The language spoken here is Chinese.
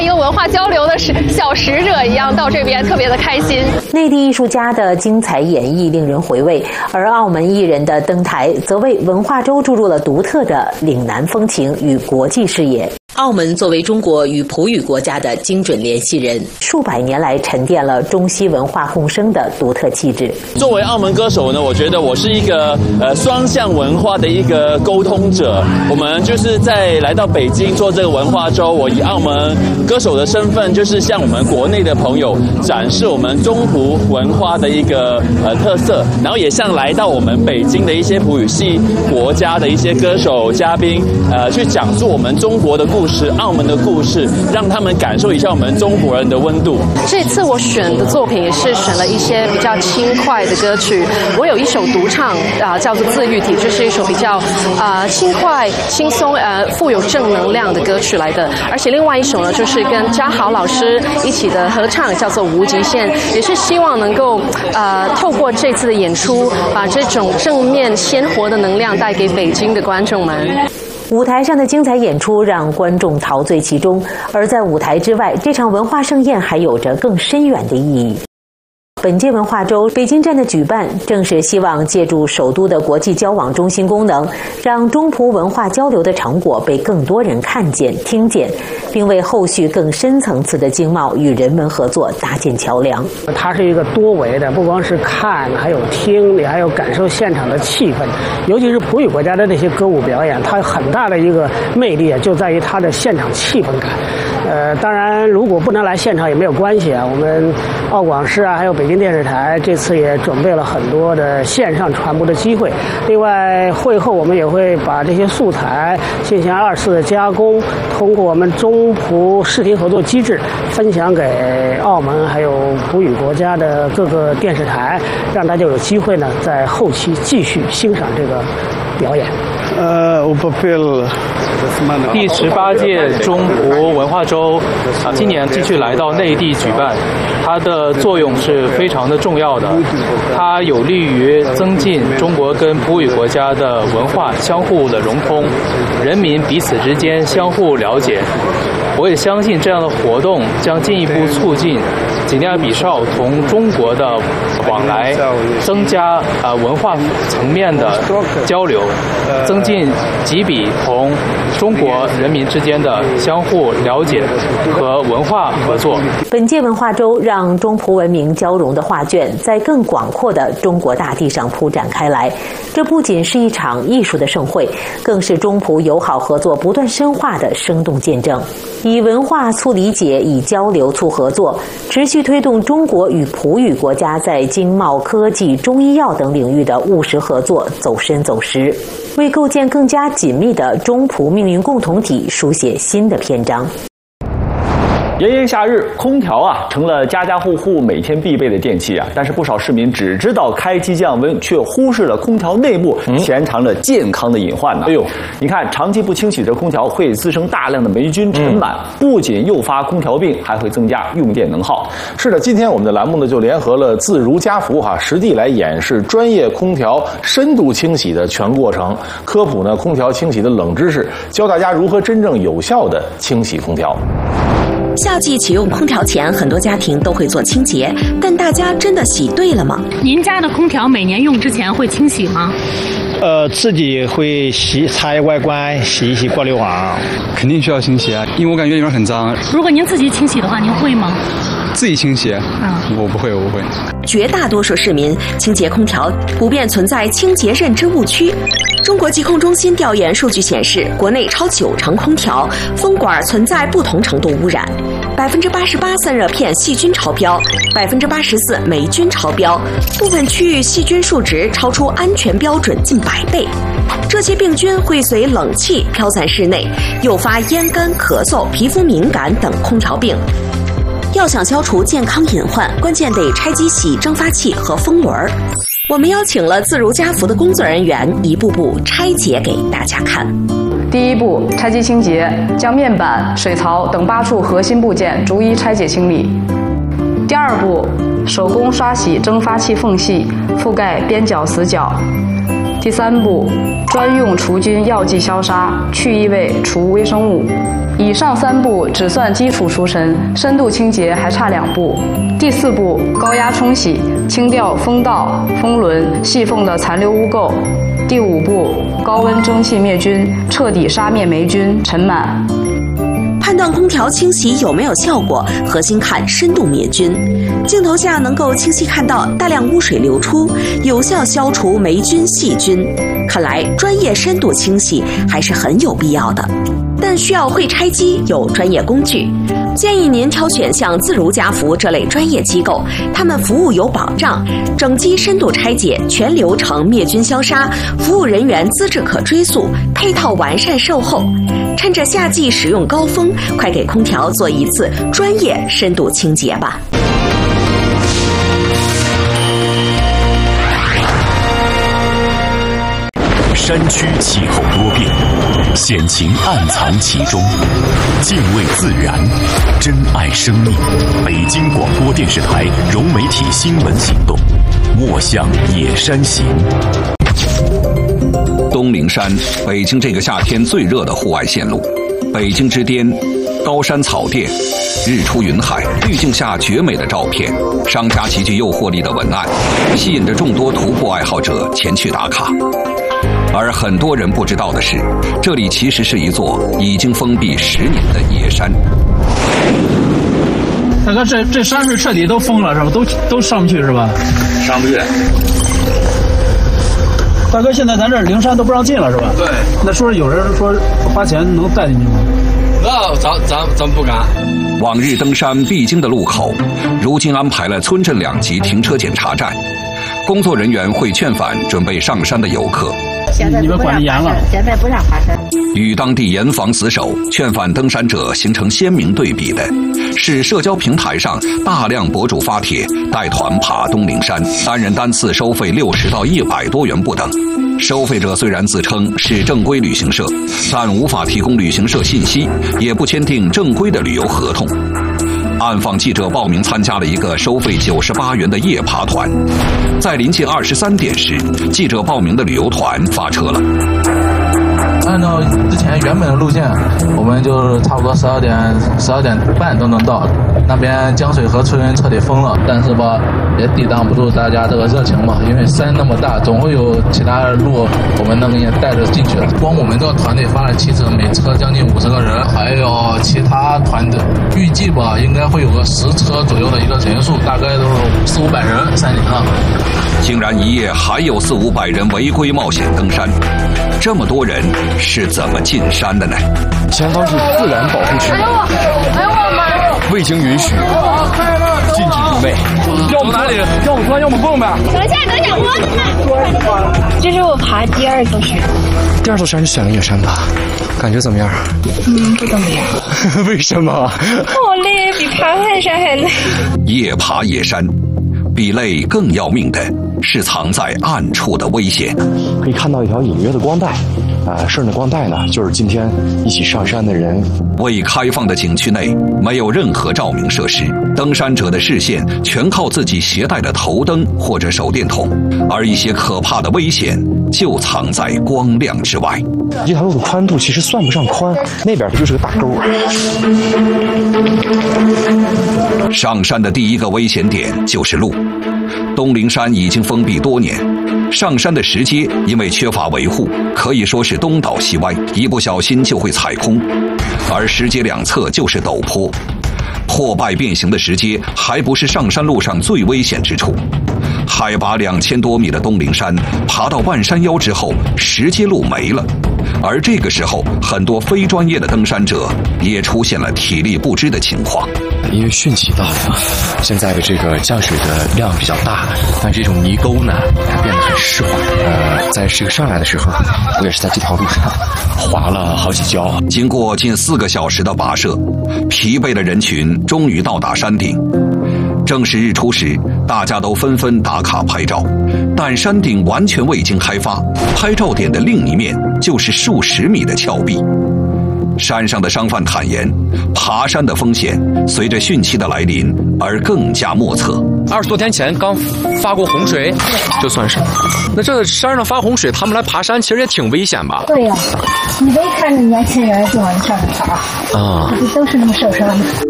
像一个文化交流的小使者一样到这边，特别的开心。 内地艺术家的精彩演绎令人回味，而澳门艺人的登台则为文化周注入了独特的岭南风情与国际视野。澳门作为中国与葡语国家的精准联系人，数百年来沉淀了中西文化共生的独特气质。 作为澳门歌手呢，我觉得我是一个双向文化的一个沟通者。我们就是在来到北京做这个文化周，我以澳门歌手的身份，就是向我们国内的朋友展示我们中葡文化的一个特色，然后也向来到我们北京的一些葡语系国家的一些歌手嘉宾，去讲述我们中国的故事、澳门的故事，让他们感受一下我们中国人的温度。 这次我选的作品也是选了一些比较轻快的歌曲。我有一首独唱叫做《自愈体》，就是一首比较轻快、轻松、富有正能量的歌曲来的。而且另外一首呢，就是跟嘉豪老师一起的合唱，叫做《无极限》，也是希望能够透过这次的演出，把这种正面鲜活的能量带给北京的观众们。 舞台上的精彩演出让观众陶醉其中，而在舞台之外，这场文化盛宴还有着更深远的意义。本届文化周北京站的举办，正是希望借助首都的国际交往中心功能，让中葡文化交流的成果被更多人看见、听见，并为后续更深层次的经贸与人文合作搭建桥梁。 它是一个多维的，不光是看，还有听，你还有感受现场的气氛。尤其是葡语国家的那些歌舞表演，它很大的一个魅力就在于它的现场气氛感。当然，如果不能来现场也没有关系啊。我们澳广视还有北京电视台这次也准备了很多的线上传播的机会。另外，会后我们也会把这些素材进行2次的加工，通过我们中葡视听合作机制分享给澳门还有葡语国家的各个电视台，让大家有机会呢在后期继续欣赏这个表演。 第18届中葡文化周今年继续来到内地举办，它的作用是非常的重要的，它有利于增进中国跟葡语国家的文化相互的融通，人民彼此之间相互了解。我也相信这样的活动将进一步促进几内亚比绍同中国的往来，增加文化层面的交流，增进几比同中国人民之间的相互了解和文化合作。 本届文化周让中葡文明交融的画卷在更广阔的中国大地上铺展开来。这不仅是一场艺术的盛会，更是中葡友好合作不断深化的生动见证。以文化促理解，以交流促合作，持续推动中国与葡语国家在经贸、科技、中医药等领域的务实合作走深走实，为构建更加紧密的中葡命运共同体书写新的篇章。 炎炎夏日，空调成了家家户户每天必备的电器但是不少市民只知道开机降温，却忽视了空调内部潜藏着健康的隐患哎呦，你看长期不清洗的空调会滋生大量的霉菌尘螨，不仅诱发空调病，还会增加用电能耗。 是的，今天我们的栏目呢就联合了自如家福实地来演示专业空调深度清洗的全过程，科普呢空调清洗的冷知识，教大家如何真正有效的清洗空调。 夏季启用空调前，很多家庭都会做清洁，但大家真的洗对了吗？ 您家的空调每年用之前会清洗吗？ 自己会拆外观，洗一洗过滤网。 肯定需要清洗因为我感觉里面很脏。 如果您自己清洗的话，您会吗？ 自己清洗？我不会。 绝大多数市民清洁空调普遍存在清洁认知误区。中国疾控中心调研数据显示，国内超90%空调风管存在不同程度污染，88%散热片细菌超标，84%霉菌超标，部分区域细菌数值超出安全标准近100倍。这些病菌会随冷气飘散室内，诱发咽干、咳嗽、皮肤敏感等空调病。要想消除健康隐患，关键得拆机洗蒸发器和风轮。我们邀请了自如家福的工作人员，一步步拆解给大家看。 第一步，拆机清洁，将面板、水槽等8处核心部件逐一拆解清理。第二步，手工刷洗蒸发器缝隙，覆盖边角死角。 第3步，专用除菌药剂消杀，去异味，除微生物。以上3步只算基础除尘，深度清洁还差2步。第4步，高压冲洗，清掉风道、风轮、细缝的残留污垢。第5步，高温蒸汽灭菌，彻底杀灭霉菌、尘螨。 判断空调清洗有没有效果，核心看深度灭菌。镜头下能够清晰看到大量污水流出，有效消除霉菌、细菌。看来专业深度清洗还是很有必要的，但需要会拆机，有专业工具。建议您挑选像自如家福这类专业机构，他们服务有保障，整机深度拆解，全流程灭菌消杀，服务人员资质可追溯，配套完善售后。趁着夏季使用高峰，快给空调做一次专业深度清洁吧。 山区气候多变，险情暗藏其中。敬畏自然，珍爱生命。北京广播电视台融媒体新闻行动，莫向野山行。 东陵山，北京这个夏天最热的户外线路。北京之巅，高山草甸，日出云海，滤镜下绝美的照片，商家极具诱惑力的文案，吸引着众多徒步爱好者前去打卡。而很多人不知道的是，这里其实是一座已经封闭10年的野山。 大哥，这山是彻底都封了是吧？都上不去是吧？ 上不去。 大哥，现在咱这灵山都不让进了是吧？ 对。 那说有人说花钱能带进去吗？ 那咱不敢。 往日登山必经的路口，如今安排了村镇2级停车检查站，工作人员会劝返准备上山的游客。 你们管得严了， 现在不让爬山。 与当地严防死守、劝返登山者形成鲜明对比的，是社交平台上大量博主发帖带团爬东陵山，单人单次收费60到100多元不等。收费者虽然自称是正规旅行社，但无法提供旅行社信息，也不签订正规的旅游合同。暗访记者报名参加了一个收费98元的夜爬团，在临近23点时，记者报名的旅游团发车了。 按照之前原本的路线，我们就差不多12点半都能到。那边江水河村彻底封了，但是吧，也抵挡不住大家这个热情嘛。因为山那么大，总会有其他的路我们能给你带着进去的。光我们这个团队发了7车，每车将近50个人，还有其他团队，预计吧应该会有个10车左右的一个人数，大概都是400-500人山顶上。 竟然一夜还有400-500人违规冒险登山，这么多人是怎么进山的呢？ 前方是自然保护区，未经允许，禁止入内。 要么哪里？要么钻，要么蹦呗。 等一下，我这是我爬第2座山。 第2座山是选了野山吧？感觉怎么样？ 不怎么样。 为什么？ 好累，比爬泰山还累。 夜爬野山，比累更要命的是藏在暗处的危险。 可以看到一条隐约的光带，顺着光带呢，就是今天一起上山的人。 未开放的景区内没有任何照明设施，登山者的视线全靠自己携带的头灯或者手电筒，而一些可怕的危险就藏在光亮之外。 这条路的宽度其实算不上宽，那边就是个大沟。 上山的第一个危险点就是路。东陵山已经封闭多年，上山的石阶因为缺乏维护，可以说是东倒西歪，一不小心就会踩空。而石阶2侧就是陡坡，破败变形的石阶还不是上山路上最危险之处。海拔2000多米的东陵山，爬到半山腰之后，石阶路没了。而这个时候，很多非专业的登山者也出现了体力不支的情况。 因为汛期到了，现在的这个降水的量比较大，但这种泥沟呢，它变得很湿滑。在这个上来的时候，我也是在这条路上滑了好几跤。 经过近4个小时的跋涉，疲惫的人群终于到达山顶。正是日出时，大家都纷纷打卡拍照，但山顶完全未经开发，拍照点的另一面就是数十米的峭壁。 山上的商贩坦言，爬山的风险随着汛期的来临而更加莫测。 20多天前刚发过洪水，就算是。那这山上发洪水，他们来爬山其实也挺危险吧？ 对呀，你没看着年轻人就往上爬啊，都是那么受伤的。